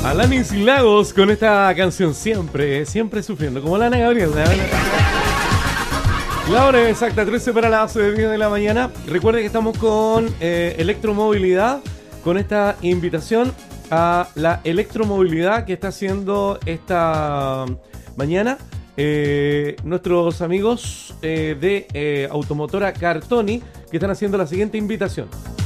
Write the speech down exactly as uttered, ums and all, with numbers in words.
Alanis Lagos con esta canción siempre, siempre sufriendo, como la Ana Gabriel. La hora exacta, trece para las diez de la mañana. Recuerde que estamos con eh, electromovilidad, con esta invitación a la electromovilidad que está haciendo esta mañana eh, nuestros amigos eh, de eh, Automotora Cartoni, que están haciendo la siguiente invitación.